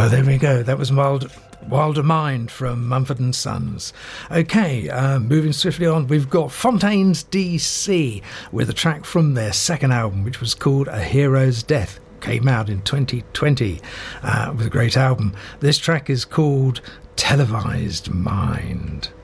Well, there we go. That was Wilder Mind from Mumford & Sons. Okay, moving swiftly on, we've got Fontaines DC with a track from their second album, which was called A Hero's Death. Came out in 2020 with a great album. This track is called Televised Mind.